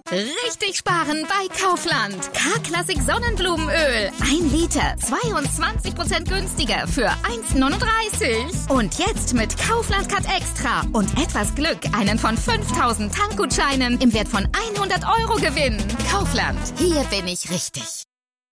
Richtig sparen bei Kaufland. K-Klassik Sonnenblumenöl. 1 Liter, 22% günstiger für 1,39. Und jetzt mit Kaufland Cut Extra und etwas Glück einen von 5.000 Tankgutscheinen im Wert von 100 € gewinnen. Kaufland, hier bin ich richtig.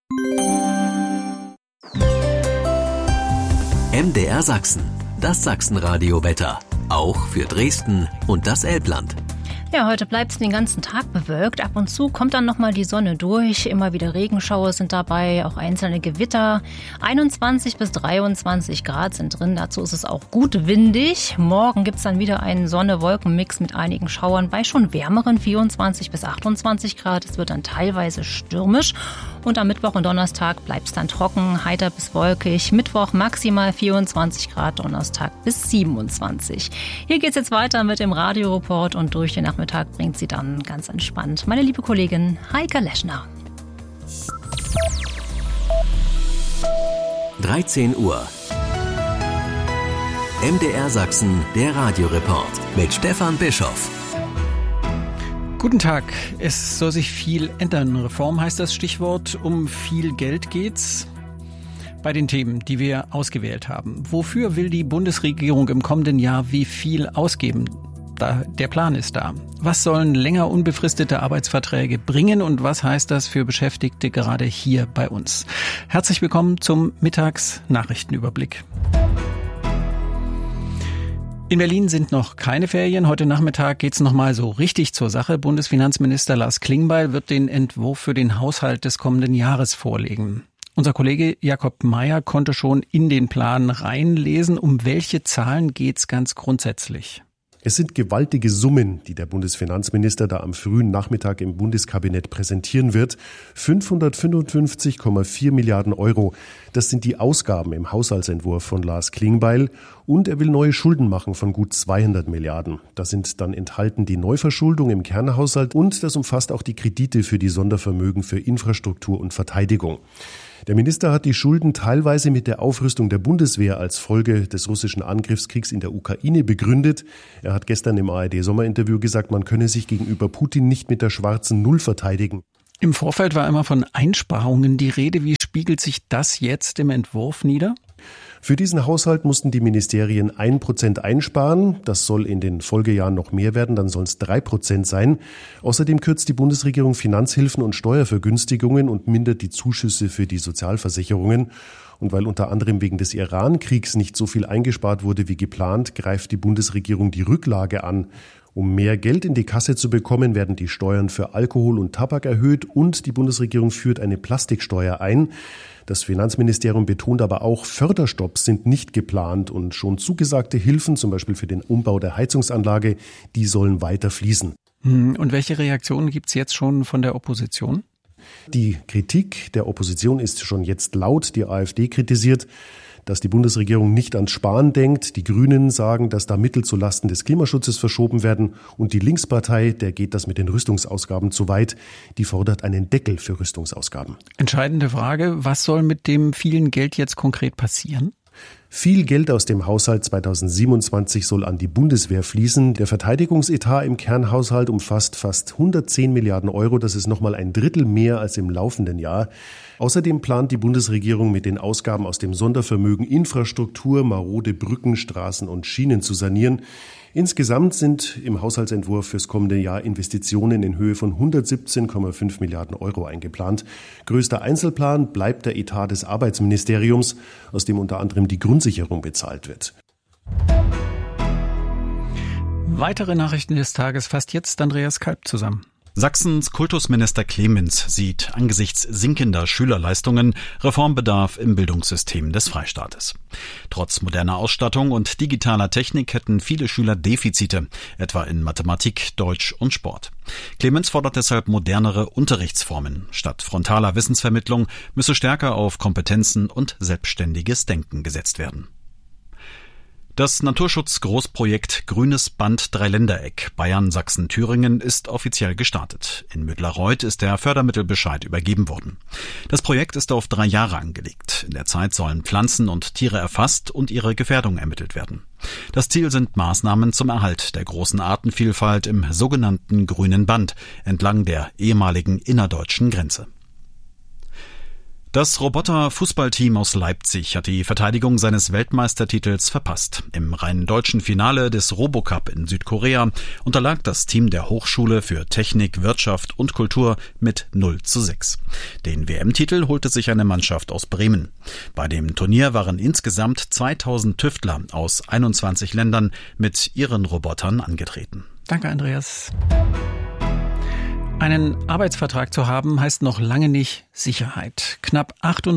MDR Sachsen, das Sachsenradio-Wetter. Auch für Dresden und das Elbland. Ja, heute bleibt es den ganzen Tag bewölkt. Ab und zu kommt dann nochmal die Sonne durch. Immer wieder Regenschauer sind dabei, auch einzelne Gewitter. 21 bis 23 Grad sind drin. Dazu ist es auch gut windig. Morgen gibt es dann wieder einen Sonne-Wolken-Mix mit einigen Schauern bei schon wärmeren 24 bis 28 Grad. Es wird dann teilweise stürmisch. Und am Mittwoch und Donnerstag bleibt es dann trocken, heiter bis wolkig. Mittwoch maximal 24 Grad, Donnerstag bis 27. Hier geht's jetzt weiter mit dem Radioreport und durch den Nachmittag bringt sie dann ganz entspannt meine liebe Kollegin Heike Leschner. 13 Uhr. MDR Sachsen, der Radioreport mit Stefan Bischoff. Guten Tag. Es soll sich viel ändern. Reform heißt das Stichwort. Um viel Geld geht's bei den Themen, die wir ausgewählt haben. Wofür will die Bundesregierung im kommenden Jahr wie viel ausgeben? Der Plan ist da. Was sollen länger unbefristete Arbeitsverträge bringen und was heißt das für Beschäftigte gerade hier bei uns? Herzlich willkommen zum Mittagsnachrichtenüberblick. In Berlin sind noch keine Ferien. Heute Nachmittag geht's noch mal so richtig zur Sache. Bundesfinanzminister Lars Klingbeil wird den Entwurf für den Haushalt des kommenden Jahres vorlegen. Unser Kollege Jakob Mayer konnte schon in den Plan reinlesen. Um welche Zahlen geht's ganz grundsätzlich? Es sind gewaltige Summen, die der Bundesfinanzminister da am frühen Nachmittag im Bundeskabinett präsentieren wird. 555,4 Milliarden Euro. Das sind die Ausgaben im Haushaltsentwurf von Lars Klingbeil. Und er will neue Schulden machen von gut 200 Milliarden. Da sind dann enthalten die Neuverschuldung im Kernhaushalt und das umfasst auch die Kredite für die Sondervermögen für Infrastruktur und Verteidigung. Der Minister hat die Schulden teilweise mit der Aufrüstung der Bundeswehr als Folge des russischen Angriffskriegs in der Ukraine begründet. Er hat gestern im ARD-Sommerinterview gesagt, man könne sich gegenüber Putin nicht mit der schwarzen Null verteidigen. Im Vorfeld war immer von Einsparungen die Rede. Wie spiegelt sich das jetzt im Entwurf nieder? Für diesen Haushalt mussten die Ministerien 1% einsparen. Das soll in den Folgejahren noch mehr werden, dann sollen es 3% sein. Außerdem kürzt die Bundesregierung Finanzhilfen und Steuervergünstigungen und mindert die Zuschüsse für die Sozialversicherungen. Und weil unter anderem wegen des Iran-Kriegs nicht so viel eingespart wurde wie geplant, greift die Bundesregierung die Rücklage an. Um mehr Geld in die Kasse zu bekommen, werden die Steuern für Alkohol und Tabak erhöht und die Bundesregierung führt eine Plastiksteuer ein. Das Finanzministerium betont aber auch, Förderstopps sind nicht geplant und schon zugesagte Hilfen, zum Beispiel für den Umbau der Heizungsanlage, die sollen weiter fließen. Und welche Reaktionen gibt's jetzt schon von der Opposition? Die Kritik der Opposition ist schon jetzt laut. Die AfD kritisiert, dass die Bundesregierung nicht ans Sparen denkt. Die Grünen sagen, dass da Mittel zulasten des Klimaschutzes verschoben werden. Und die Linkspartei, der geht das mit den Rüstungsausgaben zu weit. Die fordert einen Deckel für Rüstungsausgaben. Entscheidende Frage, was soll mit dem vielen Geld jetzt konkret passieren? Viel Geld aus dem Haushalt 2027 soll an die Bundeswehr fließen. Der Verteidigungsetat im Kernhaushalt umfasst fast 110 Milliarden Euro. Das ist nochmal ein Drittel mehr als im laufenden Jahr. Außerdem plant die Bundesregierung mit den Ausgaben aus dem Sondervermögen Infrastruktur, marode Brücken, Straßen und Schienen zu sanieren. Insgesamt sind im Haushaltsentwurf fürs kommende Jahr Investitionen in Höhe von 117,5 Milliarden Euro eingeplant. Größter Einzelplan bleibt der Etat des Arbeitsministeriums, aus dem unter anderem die Grundsicherung bezahlt wird. Weitere Nachrichten des Tages fasst jetzt Andreas Kalb zusammen. Sachsens Kultusminister Clemens sieht angesichts sinkender Schülerleistungen Reformbedarf im Bildungssystem des Freistaates. Trotz moderner Ausstattung und digitaler Technik hätten viele Schüler Defizite, etwa in Mathematik, Deutsch und Sport. Clemens fordert deshalb modernere Unterrichtsformen. Statt frontaler Wissensvermittlung müsse stärker auf Kompetenzen und selbstständiges Denken gesetzt werden. Das Naturschutz-Großprojekt Grünes Band Dreiländereck Bayern, Sachsen, Thüringen ist offiziell gestartet. In Müdlarreuth ist der Fördermittelbescheid übergeben worden. Das Projekt ist auf 3 Jahre angelegt. In der Zeit sollen Pflanzen und Tiere erfasst und ihre Gefährdung ermittelt werden. Das Ziel sind Maßnahmen zum Erhalt der großen Artenvielfalt im sogenannten Grünen Band entlang der ehemaligen innerdeutschen Grenze. Das Roboter-Fußballteam aus Leipzig hat die Verteidigung seines Weltmeistertitels verpasst. Im rein deutschen Finale des Robocup in Südkorea unterlag das Team der Hochschule für Technik, Wirtschaft und Kultur mit 0:6. Den WM-Titel holte sich eine Mannschaft aus Bremen. Bei dem Turnier waren insgesamt 2000 Tüftler aus 21 Ländern mit ihren Robotern angetreten. Danke, Andreas. Einen Arbeitsvertrag zu haben, heißt noch lange nicht Sicherheit. Knapp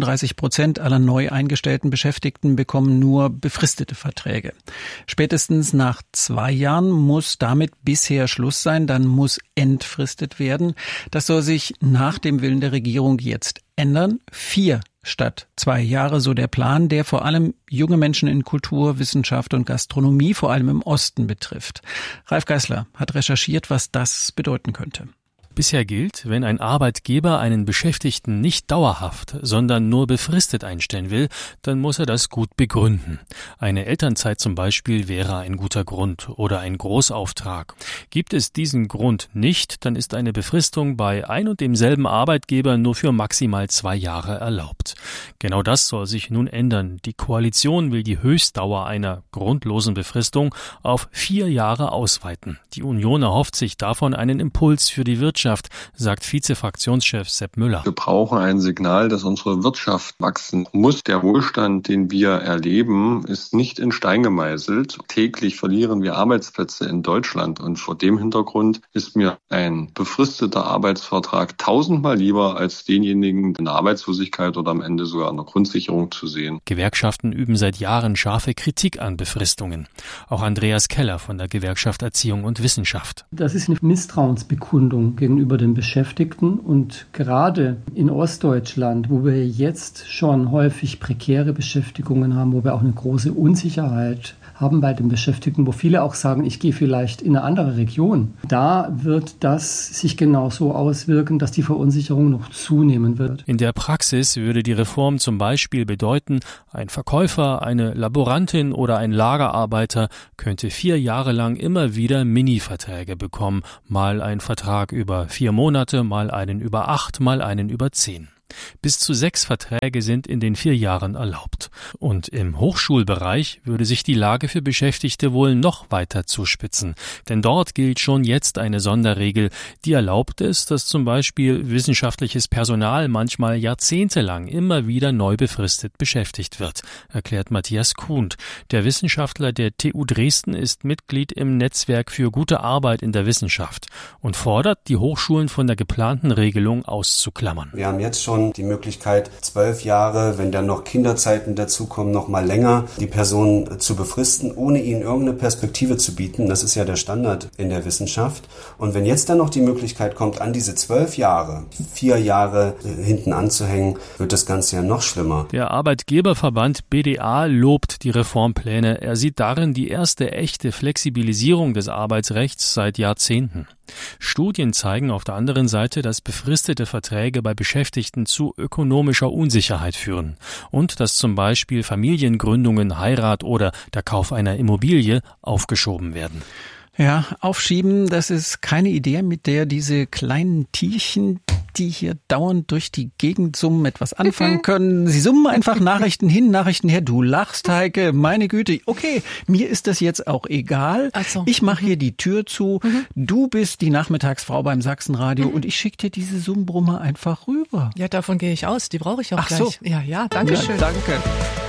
38% aller neu eingestellten Beschäftigten bekommen nur befristete Verträge. Spätestens nach 2 Jahren muss damit bisher Schluss sein, dann muss entfristet werden. Das soll sich nach dem Willen der Regierung jetzt ändern. 4 statt 2 Jahre, so der Plan, der vor allem junge Menschen in Kultur, Wissenschaft und Gastronomie, vor allem im Osten, betrifft. Ralf Geißler hat recherchiert, was das bedeuten könnte. Bisher gilt, wenn ein Arbeitgeber einen Beschäftigten nicht dauerhaft, sondern nur befristet einstellen will, dann muss er das gut begründen. Eine Elternzeit zum Beispiel wäre ein guter Grund oder ein Großauftrag. Gibt es diesen Grund nicht, dann ist eine Befristung bei ein und demselben Arbeitgeber nur für maximal 2 Jahre erlaubt. Genau das soll sich nun ändern. Die Koalition will die Höchstdauer einer grundlosen Befristung auf 4 Jahre ausweiten. Die Union erhofft sich davon einen Impuls für die Wirtschaft, sagt Vize-Fraktionschef Sepp Müller. Wir brauchen ein Signal, dass unsere Wirtschaft wachsen muss. Der Wohlstand, den wir erleben, ist nicht in Stein gemeißelt. Täglich verlieren wir Arbeitsplätze in Deutschland. Und vor dem Hintergrund ist mir ein befristeter Arbeitsvertrag 1000-mal lieber, als denjenigen in der Arbeitslosigkeit oder am Ende sogar in der Grundsicherung zu sehen. Gewerkschaften üben seit Jahren scharfe Kritik an Befristungen. Auch Andreas Keller von der Gewerkschaft Erziehung und Wissenschaft. Das ist eine Misstrauensbekundung gegenüber den Beschäftigten, und gerade in Ostdeutschland, wo wir jetzt schon häufig prekäre Beschäftigungen haben, wo wir auch eine große Unsicherheit haben bei den Beschäftigten, wo viele auch sagen, ich gehe vielleicht in eine andere Region. Da wird das sich genauso auswirken, dass die Verunsicherung noch zunehmen wird. In der Praxis würde die Reform zum Beispiel bedeuten, ein Verkäufer, eine Laborantin oder ein Lagerarbeiter könnte 4 Jahre lang immer wieder Mini-Verträge bekommen, mal ein Vertrag über 4 Monate, mal einen über 8, mal einen über 10. Bis zu 6 Verträge sind in den 4 Jahren erlaubt. Und im Hochschulbereich würde sich die Lage für Beschäftigte wohl noch weiter zuspitzen. Denn dort gilt schon jetzt eine Sonderregel, die erlaubt es, dass zum Beispiel wissenschaftliches Personal manchmal jahrzehntelang immer wieder neu befristet beschäftigt wird, erklärt Matthias Kuhnt. Der Wissenschaftler der TU Dresden ist Mitglied im Netzwerk für gute Arbeit in der Wissenschaft und fordert, die Hochschulen von der geplanten Regelung auszuklammern. Wir haben jetzt schon die Möglichkeit, 12 Jahre, wenn dann noch Kinderzeiten dazukommen, noch mal länger, die Person zu befristen, ohne ihnen irgendeine Perspektive zu bieten. Das ist ja der Standard in der Wissenschaft. Und wenn jetzt dann noch die Möglichkeit kommt, an diese 12 Jahre, 4 Jahre hinten anzuhängen, wird das Ganze ja noch schlimmer. Der Arbeitgeberverband BDA lobt die Reformpläne. Er sieht darin die erste echte Flexibilisierung des Arbeitsrechts seit Jahrzehnten. Studien zeigen auf der anderen Seite, dass befristete Verträge bei Beschäftigten zu ökonomischer Unsicherheit führen und dass zum Beispiel Familiengründungen, Heirat oder der Kauf einer Immobilie aufgeschoben werden. Ja, aufschieben, das ist keine Idee, mit der diese kleinen Tierchen, die hier dauernd durch die Gegend summen, etwas anfangen können. Sie summen einfach Nachrichten hin, Nachrichten her. Du lachst, Heike, meine Güte. Okay, mir ist das jetzt auch egal. So. Ich mache hier die Tür zu. Du bist die Nachmittagsfrau beim Sachsenradio und ich schicke dir diese Summbrummer einfach rüber. Ja, davon gehe ich aus. Die brauche ich auch gleich. So. Ja, danke schön. Ja, danke.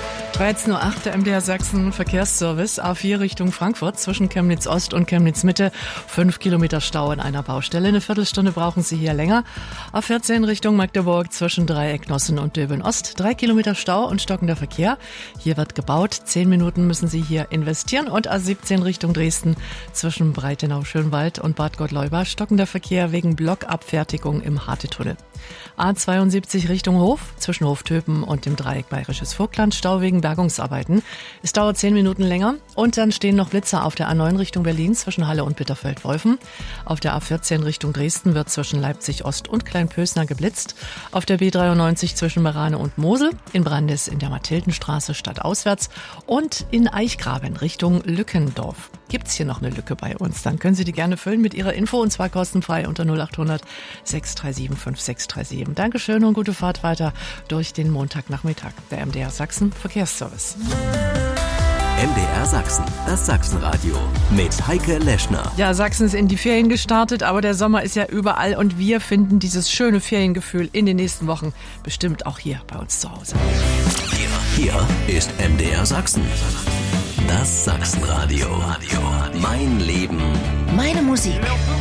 13.08 Uhr, der MDR Sachsen Verkehrsservice, A4 Richtung Frankfurt, zwischen Chemnitz Ost und Chemnitz Mitte, 5 Kilometer Stau an einer Baustelle. Eine Viertelstunde brauchen Sie hier länger. A14 Richtung Magdeburg, zwischen Dreiecknossen und Döbeln Ost, 3 Kilometer Stau und stockender Verkehr. Hier wird gebaut, 10 Minuten müssen Sie hier investieren. Und A17 Richtung Dresden, zwischen Breitenau-Schönwald und Bad Gottleuba, stockender Verkehr wegen Blockabfertigung im Hartetunnel. A72 Richtung Hof, zwischen Hoftöpen und dem Dreieck Bayerisches Vogtland, Stau wegen wegen Bergungsarbeiten. Es dauert 10 Minuten länger und dann stehen noch Blitzer auf der A9 Richtung Berlin zwischen Halle und Bitterfeld-Wolfen. Auf der A14 Richtung Dresden wird zwischen Leipzig Ost und Kleinpösner geblitzt. Auf der B93 zwischen Merane und Mosel, in Brandes in der Mathildenstraße stadtauswärts und in Eichgraben Richtung Lückendorf. Gibt's hier noch eine Lücke bei uns? Dann können Sie die gerne füllen mit Ihrer Info und zwar kostenfrei unter 0800 637 5637. Dankeschön und gute Fahrt weiter durch den Montagnachmittag. Der MDR Sachsen Verkehrsservice. MDR Sachsen, das Sachsenradio mit Heike Leschner. Ja, Sachsen ist in die Ferien gestartet, aber der Sommer ist ja überall und wir finden dieses schöne Feriengefühl in den nächsten Wochen bestimmt auch hier bei uns zu Hause. Hier ist MDR Sachsen. Das Sachsenradio. Mein Leben. Meine Musik.